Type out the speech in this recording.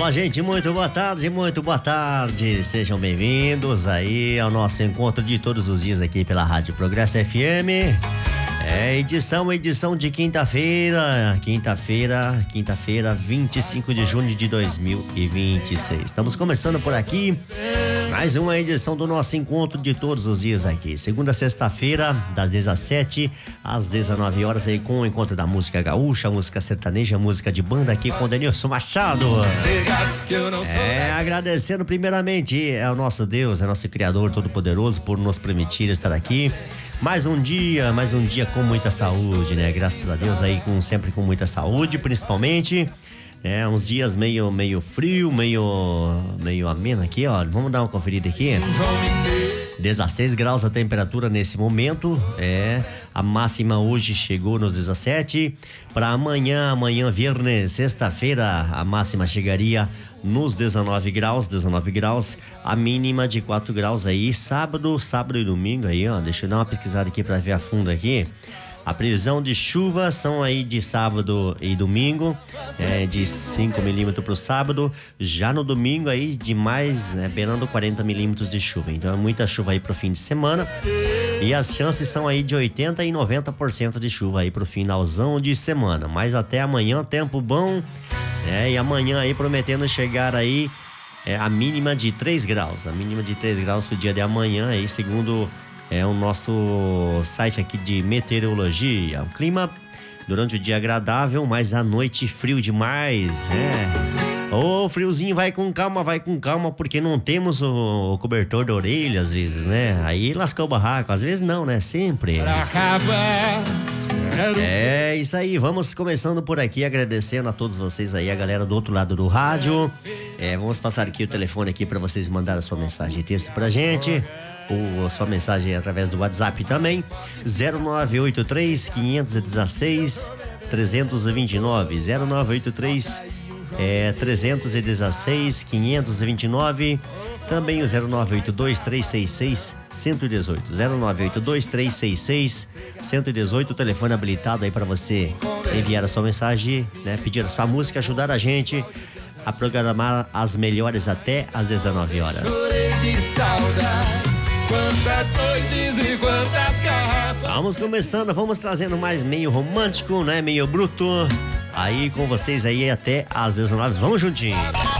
Olá, gente, muito boa tarde, muito boa tarde. Sejam bem-vindos aí ao nosso encontro de todos os dias aqui pela Rádio Progresso FM. Edição de quinta-feira, 25 de junho de 2026. Estamos começando por aqui mais uma edição do nosso encontro de todos os dias aqui. Segunda a sexta-feira, das 17 às 19 horas aí com o encontro da música gaúcha, música sertaneja, música de banda aqui com o Denilson Machado. Agradecendo primeiramente ao nosso Deus, ao nosso Criador Todo-Poderoso por nos permitir estar aqui. Mais um dia com muita saúde, né? Graças a Deus aí sempre com muita saúde, principalmente, né? Uns dias meio frio, meio ameno aqui, ó. Vamos dar uma conferida aqui. 16 graus a temperatura nesse momento, a máxima hoje chegou nos 17. Para amanhã, viernes, sexta-feira, a máxima chegaria nos 19 graus, a mínima de 4 graus aí, sábado e domingo aí, ó, deixa eu dar uma pesquisada aqui para ver a fundo aqui. A previsão de chuva são aí de sábado e domingo, de 5 milímetros pro sábado, já no domingo aí de mais, beirando 40 milímetros de chuva, então é muita chuva aí pro fim de semana, e as chances são aí de 80 e 90% de chuva aí pro finalzão de semana, mas até amanhã tempo bom, e amanhã aí prometendo chegar aí a mínima de 3 graus, pro dia de amanhã aí, segundo o nosso site aqui de meteorologia. O clima durante o dia agradável, mas à noite frio demais, Ô, friozinho, vai com calma, porque não temos o cobertor da orelha às vezes, né? Aí lascou o barraco, às vezes não, né? Sempre. É isso aí, vamos começando por aqui, agradecendo a todos vocês aí, a galera do outro lado do rádio. Vamos passar aqui o telefone aqui para vocês mandarem a sua mensagem de texto pra gente, ou a sua mensagem através do WhatsApp também, 0983 516 329, 0983 316 529, também o 0982 366 118, 0982 366 118, o telefone habilitado aí para você enviar a sua mensagem, né? Pedir a sua música, ajudar a gente a programar as melhores até às 19 horas. Quantas noites e quantas garrafas. Vamos começando, vamos trazendo mais meio romântico, né? Meio bruto. Aí com vocês aí até às 19. Vamos juntinho.